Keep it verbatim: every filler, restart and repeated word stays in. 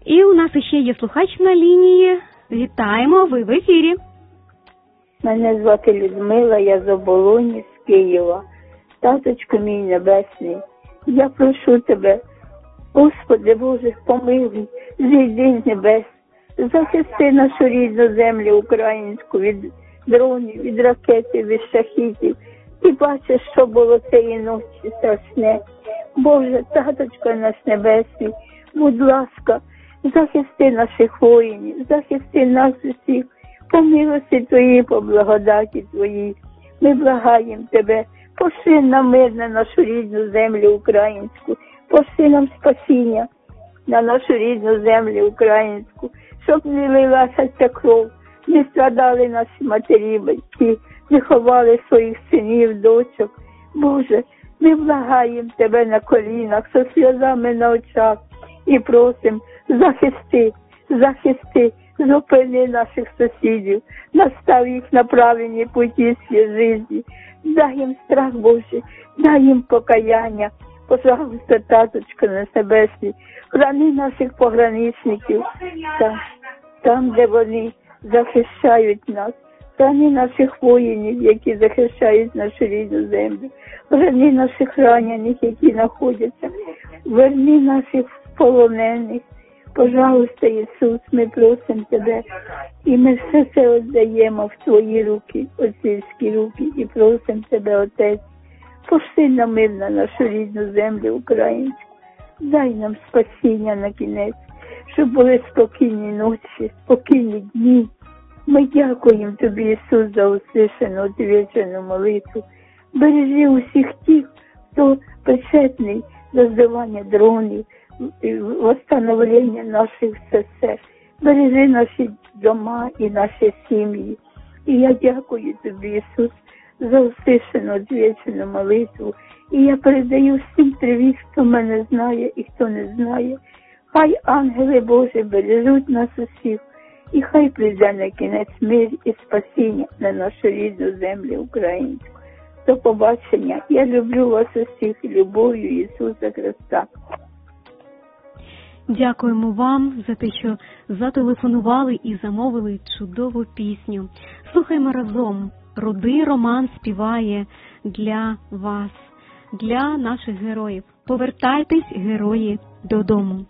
І у нас ще є слухач на лінії. Вітаємо, ви в ефірі. Мене звати Людмила, я з Оболоні, з Києва. Таточко мій небесний, я прошу тебе, Господи Боже, помилуй, зійди з небес, захисти нашу рідну землю українську від дронів, від ракети, від шахідів. Ти бачиш, що було цієї ночі страшне. Боже, таточко наш небесний, будь ласка, захисти наших воїнів, захисти нас усіх, по милості Твоїй, по благодаті Твоїй. Ми благаємо Тебе, пошли нам мир на нашу рідну землю українську, пошли нам спасіння на нашу рідну землю українську, щоб не лилася ця кров, не страдали наші матері, батьки, не ховали своїх синів, дочок. Боже, ми благаємо Тебе на колінах, зі сльозами на очах і просимо, захисти, захисти, зупини наших сусідів, настав їх на правильні путі своєї житті, дай їм страх Божий, дай їм покаяння. Пожалуйста, таточко на небесний, храни наших пограничників, там, там, де вони захищають нас, храни наших воїнів, які захищають нашу рідну землю, храни наших ранених, які знаходяться, верни наших полонених. Пожалуйста, Ісус, ми просимо Тебе, і ми все це віддаємо в Твої руки, отцівські руки, і просимо Тебе, Отець, пошли на мир на нашу рідну землю українську, дай нам спасіння на кінець, щоб були спокійні ночі, спокійні дні. Ми дякуємо Тобі, Ісус, за услышану, отвечену молитву. Бережи усіх тих, хто причетний до збивання дронів, восстановлення наших СССР. Бережи наші дома і наші сім'ї. І я дякую Тобі, Ісус, за услышану, отвечену молитву. І я передаю всім привіт, хто мене знає і хто не знає. Хай ангели Божі бережуть нас усіх. І хай прийде на кінець мир і спасіння на нашу рідну землю українську. До побачення. Я люблю вас усіх любов'ю Ісуса Христа. Дякуємо вам за те, що зателефонували і замовили чудову пісню. Слухаймо разом. Рудий Роман співає для вас, для наших героїв. Повертайтесь, герої, додому.